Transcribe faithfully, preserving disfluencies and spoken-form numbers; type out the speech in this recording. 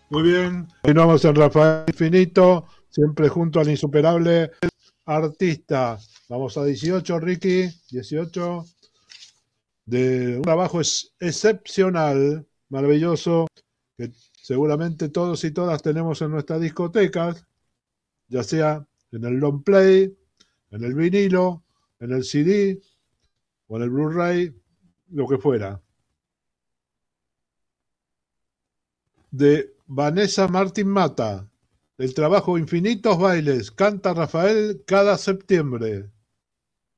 Muy bien. Continuamos en Rafael Infinito, siempre junto al insuperable artista. Vamos a dieciocho, Ricky. dieciocho. De un trabajo es excepcional, maravilloso, que seguramente todos y todas tenemos en nuestras discotecas, ya sea en el long play, en el vinilo, en el C D o en el Blu-ray, lo que fuera. De Vanessa Martín Mata. El trabajo Infinitos Bailes. Canta Rafael cada septiembre.